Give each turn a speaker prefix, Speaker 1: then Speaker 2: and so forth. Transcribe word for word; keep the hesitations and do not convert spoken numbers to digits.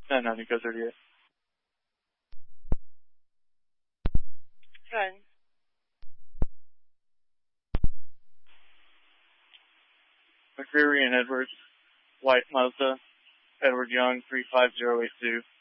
Speaker 1: nine ninety, go thirty-eight.
Speaker 2: Run.
Speaker 1: McCreary and Edwards, White Mazda, Edward Young, three five zero eight two.